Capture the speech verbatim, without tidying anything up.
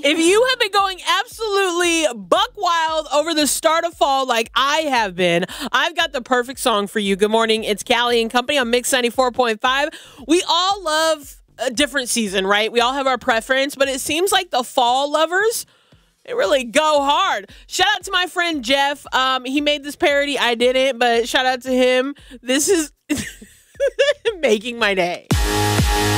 If you have been going absolutely buck wild over the start of fall like I have been, I've got the perfect song for you. Good morning. It's Callie and Company on Mix ninety-four point five. We all love a different season, right? We all have our preference, but it seems like the fall lovers, they really go hard. Shout out to my friend Jeff. Um, he made this parody. I didn't, but shout out to him. This is making my day.